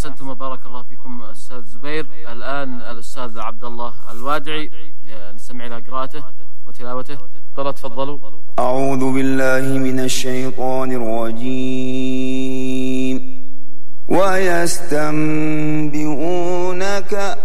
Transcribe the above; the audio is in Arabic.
أحسنتم وبارك الله فيكم أستاذ زبير. الآن الأستاذ عبد الله الوادعي نستمع إلى قراءته وتلاوته. تفضلوا. أعوذ بالله من الشيطان الرجيم. ويستنبئونك